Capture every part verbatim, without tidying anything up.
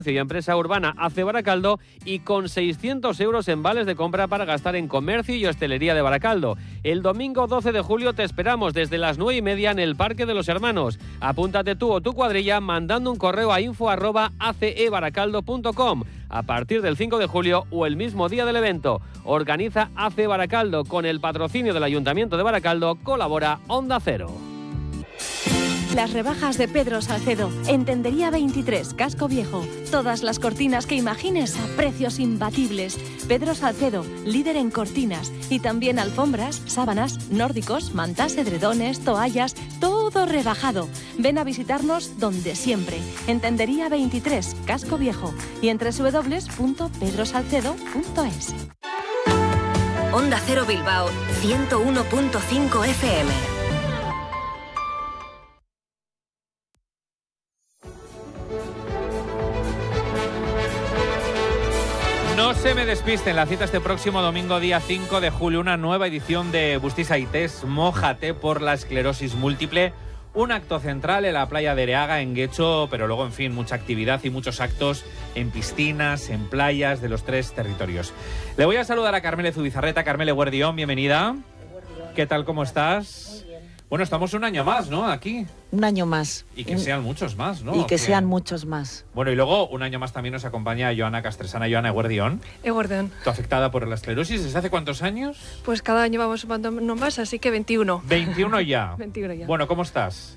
y empresa urbana A C Baracaldo y con seiscientos euros en vales de compra para gastar en comercio y hostelería de Baracaldo. El domingo doce de julio te esperamos desde las nueve y media en el Parque de los Hermanos. Apúntate tú o tu cuadrilla mandando un correo a info arroba acebaracaldo punto com a partir del cinco de julio o el mismo día del evento. Organiza A C Baracaldo con el patrocinio del Ayuntamiento de Baracaldo. Colabora Onda Cero. Las rebajas de Pedro Salcedo, en Tendería veintitrés, Casco Viejo. Todas las cortinas que imagines a precios imbatibles. Pedro Salcedo, líder en cortinas. Y también alfombras, sábanas, nórdicos, mantas, edredones, toallas, todo rebajado. Ven a visitarnos donde siempre. En Tendería veintitrés, Casco Viejo. Y en doble u doble u doble u punto pedro salcedo punto es. Onda Cero Bilbao, ciento uno punto cinco F M. No se me despisten, la cita este próximo domingo, día cinco de julio, una nueva edición de Bustiza y Test, Mójate por la esclerosis múltiple, un acto central en la playa de Ereaga, en Guecho, pero luego, en fin, mucha actividad y muchos actos en piscinas, en playas de los tres territorios. Le voy a saludar a Carmele Zubizarreta. Carmele, Guardión, bienvenida. ¿Qué tal, cómo estás? Muy bien. Bueno, estamos un año más, ¿no? Aquí. Un año más. Y que sean muchos más, ¿no? Y que ¿O sean qué? muchos más. Bueno, y luego un año más también nos acompaña Joana Castresana. Joana, Eguardión. Eguardión. ¿Tú afectada por la esclerosis desde hace cuántos años? Pues cada año vamos sumando uno más, así que veintiuno. veintiuno ya. veintiuno ya. Bueno, ¿cómo estás?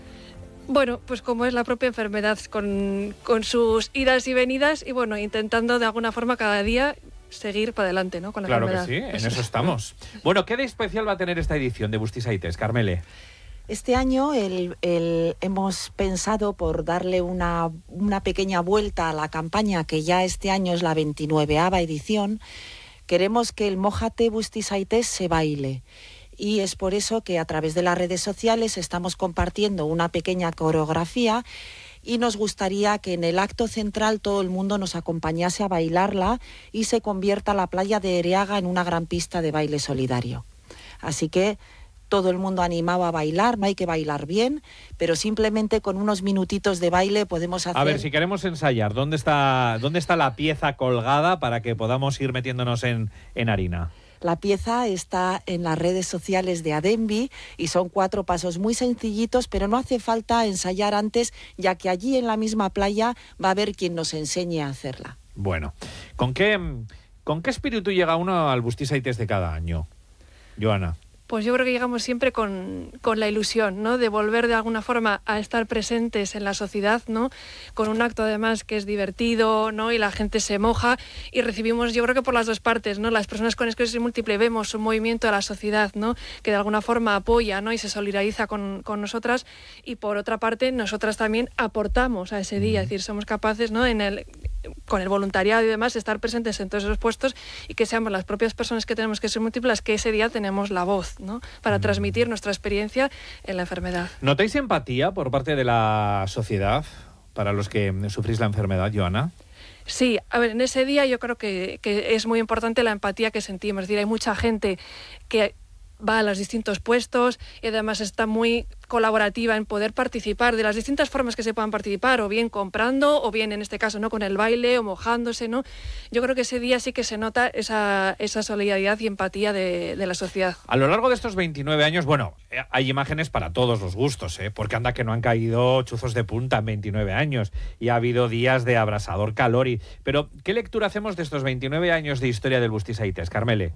Bueno, pues como es la propia enfermedad, con, con sus idas y venidas, y bueno, intentando de alguna forma cada día seguir para adelante, ¿no? Con la Claro que enfermedad. sí, en eso estamos. Bueno, ¿qué de especial va a tener esta edición de Bustiza y Test, Carmele? Este año el, el, hemos pensado por darle una, una pequeña vuelta a la campaña, que ya este año es la veintinueava edición. Queremos que el Mójate Bustiza y Test se baile. Y es por eso que a través de las redes sociales estamos compartiendo una pequeña coreografía y nos gustaría que en el acto central todo el mundo nos acompañase a bailarla y se convierta la playa de Ereaga en una gran pista de baile solidario. Así que todo el mundo animado a bailar, no hay que bailar bien, pero simplemente con unos minutitos de baile podemos hacer... A ver, si queremos ensayar, ¿dónde está, dónde está la pieza colgada para que podamos ir metiéndonos en, en harina? La pieza está en las redes sociales de Adembi y son cuatro pasos muy sencillitos, pero no hace falta ensayar antes, ya que allí en la misma playa va a haber quien nos enseñe a hacerla. Bueno, ¿con qué, con qué espíritu llega uno al Bustiza y Test de cada año, Joana? Pues yo creo que llegamos siempre con, con la ilusión, ¿no? De volver de alguna forma a estar presentes en la sociedad, ¿no? Con un acto además que es divertido, ¿no? Y la gente se moja y recibimos, yo creo que por las dos partes, ¿no? Las personas con esclerosis múltiple vemos un movimiento de la sociedad, ¿no? Que de alguna forma apoya, ¿no? Y se solidariza con, con nosotras, y por otra parte nosotras también aportamos a ese día, es decir, somos capaces, ¿no? En el, con el voluntariado y demás, de estar presentes en todos esos puestos y que seamos las propias personas que tenemos que ser múltiples que ese día tenemos la voz, ¿no? Para transmitir nuestra experiencia en la enfermedad. ¿Notáis empatía por parte de la sociedad para los que sufrís la enfermedad, Joana? Sí, a ver, en ese día yo creo que, que es muy importante la empatía que sentimos. Es decir, hay mucha gente que va a los distintos puestos y además está muy colaborativa en poder participar de las distintas formas que se puedan participar, o bien comprando, o bien en este caso no con el baile o mojándose, ¿no? Yo creo que ese día sí que se nota esa, esa solidaridad y empatía de, de la sociedad. A lo largo de estos veintinueve años, bueno, hay imágenes para todos los gustos, ¿eh? Porque anda que no han caído chuzos de punta en veintinueve años y ha habido días de abrasador calor. Y... Pero, ¿qué lectura hacemos de estos veintinueve años de historia del Bustiza y Test, Carmele?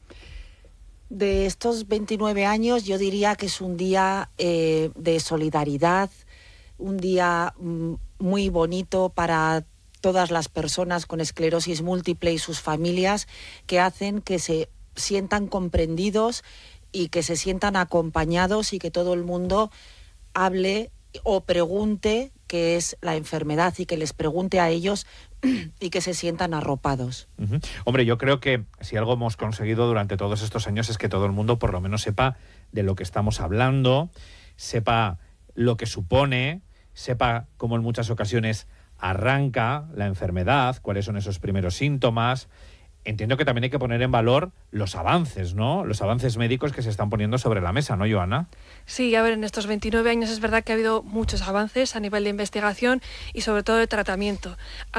De estos veintinueve años yo diría que es un día eh, de solidaridad, un día mm, muy bonito para todas las personas con esclerosis múltiple y sus familias, que hacen que se sientan comprendidos y que se sientan acompañados y que todo el mundo hable o pregunte qué es la enfermedad y que les pregunte a ellos y que se sientan arropados. Uh-huh. Hombre, yo creo que si algo hemos conseguido durante todos estos años es que todo el mundo por lo menos sepa de lo que estamos hablando, sepa lo que supone, sepa cómo en muchas ocasiones arranca la enfermedad, cuáles son esos primeros síntomas. Entiendo que también hay que poner en valor los avances, ¿no? Los avances médicos que se están poniendo sobre la mesa, ¿no, Joana? Sí, a ver, en estos veintinueve años es verdad que ha habido muchos avances a nivel de investigación y sobre todo de tratamiento.